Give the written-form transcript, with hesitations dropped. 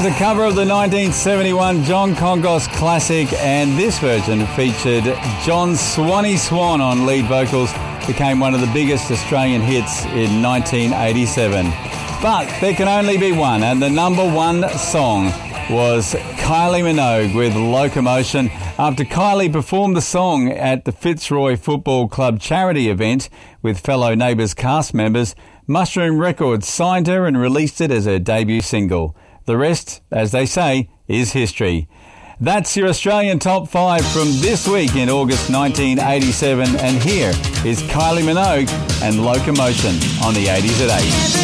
was a cover of the 1971 John Congost classic, and this version featured John Swanee Swan on lead vocals. Became one of the biggest Australian hits in 1987. But there can only be one, and the number one song was Kylie Minogue with Locomotion. After Kylie performed the song at the Fitzroy Football Club charity event with fellow Neighbours cast members, Mushroom Records signed her and released it as her debut single. The rest, as they say, is history. That's your Australian Top 5 from this week in August 1987, and here is Kylie Minogue and Locomotion on the 80s at 8.